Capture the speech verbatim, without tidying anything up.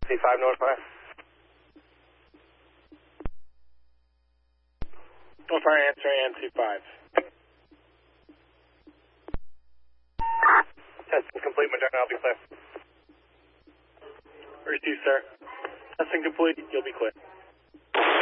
C five Northfire. Northfire answering N C five. Testing complete, Moderna, I'll be clear. Receive, sir. Testing complete, you'll be clear.